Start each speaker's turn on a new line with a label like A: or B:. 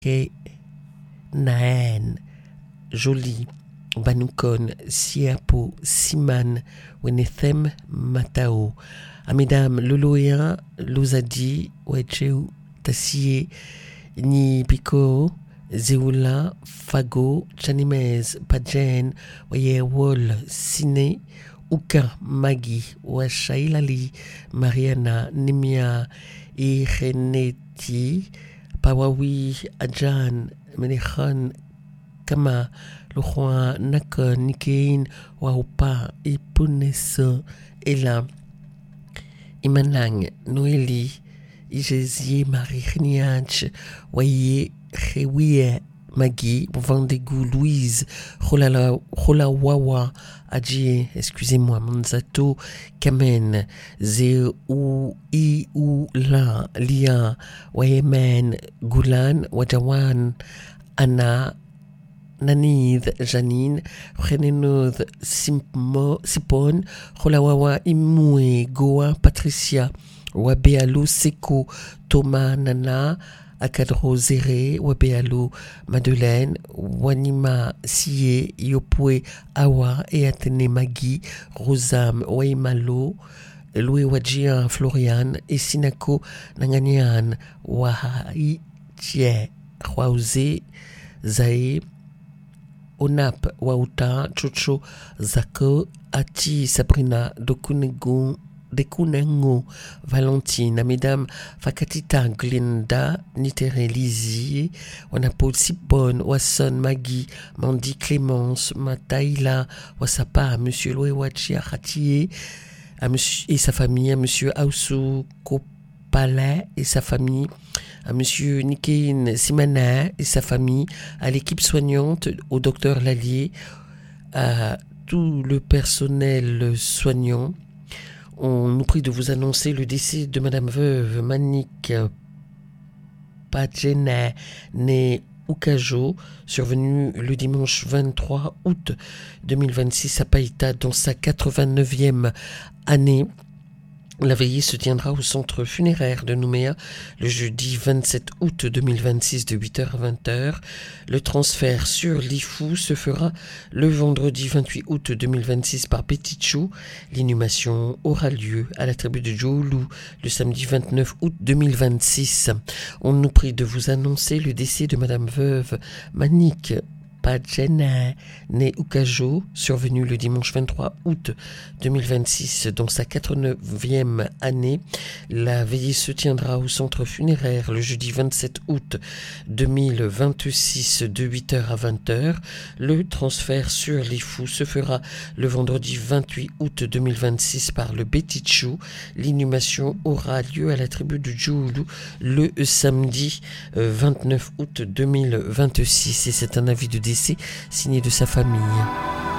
A: Ke Naen, Jolie, Banukon, Siapo, Siman, Wenethem, Matao. À mesdames, Loloya, Lozadi, Wecheu, Tassie, Ni Pico, Zeoula, Fago, Chanimez, Pajen, Wayewol, Sine, Uka, Maggie, Washailali, Mariana, Nimia, Ireneti, Pawawi, Ajan, Menechan, Kama, Lochwa, Nakon, Nikein, Waupa, Ipuneso, Ela, Imanang, Noélie, Ijezie, Marie Reniach, Waye, Rewie, Maggie, Vendégou, Louise, Rolawawa, Adjie, excusez-moi, Monzato, Kamen, Zeu, Iou, La, Lia, Wayemen, Goulan, Wajawan, Anna, Nanid, Janine, Renenoud, Sipon, Rolawawa, Imoué, Goa, Patricia, Wabealo, Seko, Thomas, Nana, Akadro Zéré, Wabealo, Madeleine, Wanima Sié, Yopwe, Awa et Athénée Magui, Rosam, Waimalo, Loué Wadjia, Florian, et Sinako Nanganian, Wahai, Tchie, Huauzé, Zaé, Onap, Wauta, Chocho, Zako, Ati, Sabrina, Dokunego, Dekunengo, Valentine, à mesdames Fakatita, Glenda, Nitere, Lizzie, Wanapo, Sipon, Wasson, Maggie, Mandy, Clémence, Mataïla, Wasapa, Monsieur Loewachi, Achatie, et sa famille, à Monsieur Aoussou, Kopala et sa famille, à Monsieur Nikein Simana et sa famille, à l'équipe soignante, au docteur Lallier, à tout le personnel soignant. On nous prie de vous annoncer le décès de Madame Veuve Manik Padjena, née Ukajo, survenue le dimanche 23 août 2026 à Païta, dans sa 89e année. La veillée se tiendra au centre funéraire de Nouméa le jeudi 27 août 2026 de 8h à 20h. Le transfert sur l'IFU se fera le vendredi 28 août 2026 par Petichou. L'inhumation aura lieu à la tribu de Djoulou le samedi 29 août 2026. On nous prie de vous annoncer le décès de Madame Veuve Manik Padjena, née Ukajo, survenue le dimanche 23 août 2026 dans sa 89e année. La veillée se tiendra au centre funéraire le jeudi 27 août 2026 de 8h à 20h. Le transfert sur les fous se fera le vendredi 28 août 2026 par le Betichou. L'inhumation aura lieu à la tribu de Djoulou le samedi 29 août 2026 et c'est un avis de décès signé de sa famille.